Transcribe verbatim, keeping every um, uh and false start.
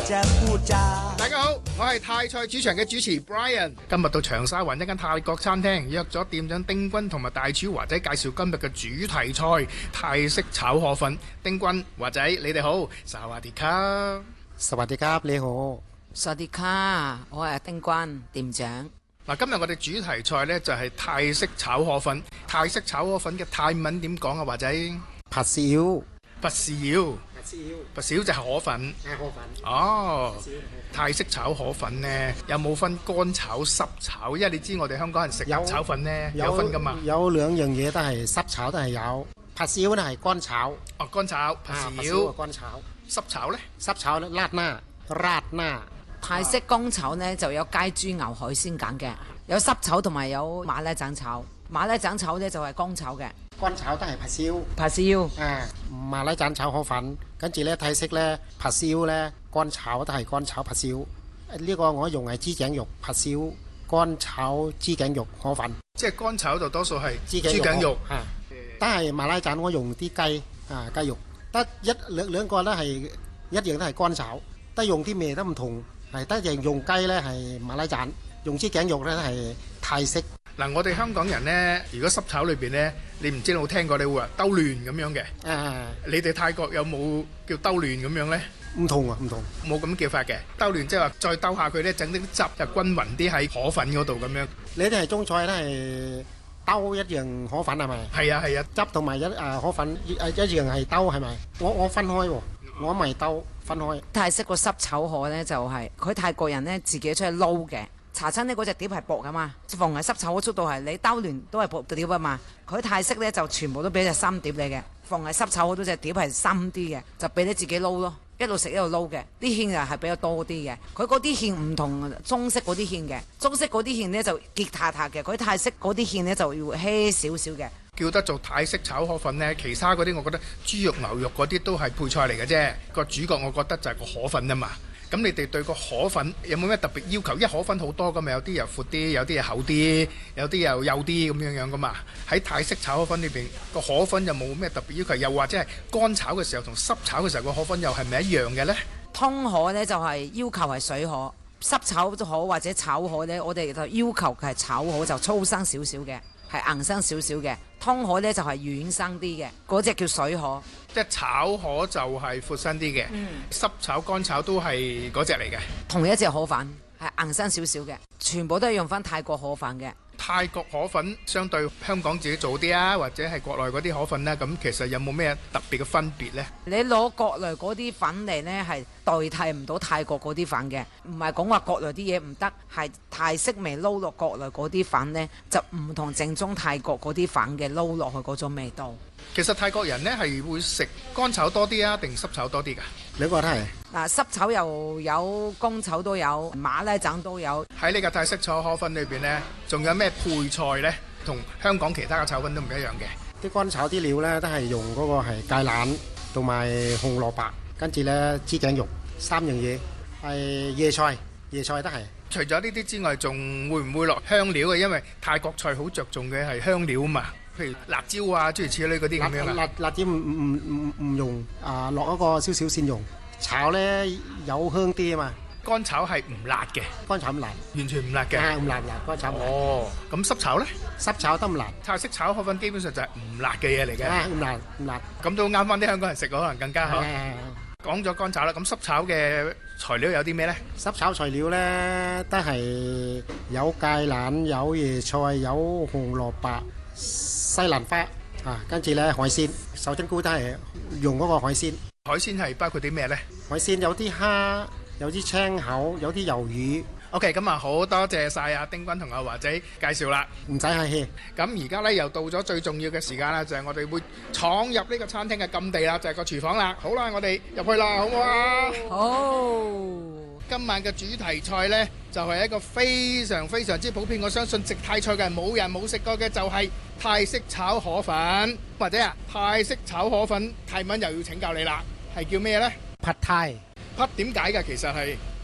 จะพูดจา。 大家好，我係泰菜主場嘅主持 Brian。今日到長沙灣一間泰國餐廳，約咗店長丁君同埋大廚華仔介紹今日嘅主題菜泰式炒河粉。丁君、華仔，你哋好，薩瓦迪卡。 สวัสดีครับ你好。 สวัสดีค่ะ我係丁君店長。 嗱，今日我哋主題菜呢就係泰式炒河粉。泰式炒河粉嘅泰文點講啊？華仔？ ผัดซีอิ๊ว不是要，不少就係河粉。 河粉。 哦，泰式炒河粉呢，有冇分乾炒、濕炒？因為你知我哋香港人食炒粉呢，有分噶嘛。 有兩樣嘢都係濕炒都係有。ผัดซีอิ๊ว呢係乾炒。 哦，乾炒，ผัดซีอิ๊ว乾炒。 濕炒呢？ 濕炒呢辣หน้าราดหน้า。 泰式乾炒呢就有雞豬牛海鮮揀嘅，有濕炒同埋有馬拉盞炒。馬拉盞炒呢就係乾炒嘅。 乾炒都係ผัดซีอิ๊วผัดซีอิ๊ว啊馬拉盞炒河粉，跟住咧泰式咧ผัดซีอิ๊ว咧乾炒都係乾炒ผัดซีอิ๊ว。呢個我用係豬頸肉ผัดซีอิ๊ว乾炒豬頸肉河粉。 即係乾炒就多數係豬頸肉。豬頸肉啊，但係馬拉盞我用啲雞啊雞肉，得一兩兩個咧係一樣都係乾炒，得用啲咩都唔同，係得樣用雞咧係馬拉盞，用豬頸肉咧係泰式。 嗱，我哋香港人呢，如果濕炒裏邊呢，你唔知有冇聽過，你會話兜亂咁樣嘅。 啊， 你哋泰國有冇叫兜亂咁樣呢？ 唔同啊，唔同。 冇咁叫法嘅，兜亂即係話再兜下佢呢，整啲汁就均勻啲喺河粉嗰度咁樣。 你哋係中菜咧係兜一樣河粉係咪？ 係啊係啊， 汁同埋一誒河粉一一樣係兜係咪？我我分開喎，我咪兜分開。 泰式個濕炒河呢，就係佢泰國人呢自己出去撈嘅。茶餐廳嗰隻碟係薄噶嘛，逢係濕炒嗰速度係你兜亂都係薄碟啊嘛。佢泰式呢就全部都俾隻深碟你嘅，逢係濕炒嗰隻碟係深啲嘅，就俾你自己撈咯，一路食一路撈嘅。啲芡又係比較多啲嘅，佢嗰啲芡唔同中式嗰啲芡嘅，中式嗰啲芡呢就結塔塔嘅，佢泰式嗰啲芡呢就要稀少少嘅。 叫得做泰式炒河粉呢，其他嗰啲我覺得豬肉牛肉嗰啲都係配菜嚟嘅啫，個主角我覺得就係個河粉啊嘛。咁你哋對個河粉有冇咩特別要求？因為河粉好多噶嘛，有啲又闊啲，有啲又厚啲，有啲又幼啲咁樣樣噶嘛。喺泰式炒河粉裏邊，個河粉有冇咩特別要求？又或者係乾炒嘅時候同濕炒嘅時候個河粉又係咪一樣嘅呢？ 通河呢就係要求係水河，濕炒河或者炒河呢，我哋就要求係炒河就粗生少少嘅，係硬生少少嘅。通河呢就係軟生啲嘅，嗰隻叫水河。 即係炒河就係闊身啲嘅，嗯、濕炒乾炒都係嗰隻嚟嘅。 同一隻河粉係硬身少少嘅，全部都係用翻泰國河粉嘅。 泰國河粉相對香港自己做啲啊，或者係國內嗰啲河粉呢，咁其實有冇咩特別嘅分別呢？ 你攞國內嗰啲粉嚟呢，係代替唔到泰國嗰啲粉嘅，唔係講話國內啲嘢唔得，係泰式味撈落國內嗰啲粉呢，就唔同正宗泰國嗰啲粉嘅撈落去嗰種味道。 其實泰國人呢係會食乾炒多啲啊，定濕炒多啲㗎？ 兩個都係。 嗱，濕炒又有，乾炒都有，馬拉盞都有。 喺呢個泰式炒河粉裏邊呢，仲有咩配菜呢？同香港其他嘅炒粉都唔一樣嘅。 啲乾炒啲料呢，都係用嗰個係芥蘭同埋紅蘿蔔，跟住呢豬頸肉三樣嘢，係椰菜，椰菜都係。 除咗呢啲之外，仲會唔會落香料嘅？因為泰國菜好着重嘅係香料啊嘛。譬如辣椒啊，諸如此類嗰啲咁樣啦。 辣辣椒唔唔唔唔用啊，落一個少少先用。炒咧有香啲啊嘛。 乾炒係唔辣嘅。 乾炒唔辣， 完全唔辣嘅。 啊，唔辣唔辣，乾炒唔辣。 哦，咁濕炒咧？ 濕炒得唔辣。 泰式炒河粉基本上就係唔辣嘅嘢嚟嘅。 啊，唔辣唔辣。 咁都啱翻啲香港人食，可能更加好。講咗乾炒啦，咁濕炒嘅材料有啲咩咧？ 濕炒材料咧都係有芥蘭、有椰菜、有紅蘿蔔、西蘭花啊，跟住咧海鮮，手蒸菇都係用嗰個海鮮。 海鮮係包括啲咩咧？ 海鮮有啲蝦，有啲青口，有啲魷魚。 OK， 咁啊好多謝晒阿丁君同阿華仔介紹啦， 唔使客氣。 咁而家咧又到咗最重要嘅時間啦，就係我哋會闖入呢個餐廳嘅禁地啦，就係個廚房啦。好啦，我哋入去啦，好唔好啊？ 好。 今晚嘅主題菜呢，就係一個非常非常之普遍，我相信食泰菜嘅人冇人冇食過嘅，就係泰式炒河粉。或者啊，泰式炒河粉泰文又要請教你啦，係叫咩呢？ Pad Thai。 Pad 點解㗎？其實係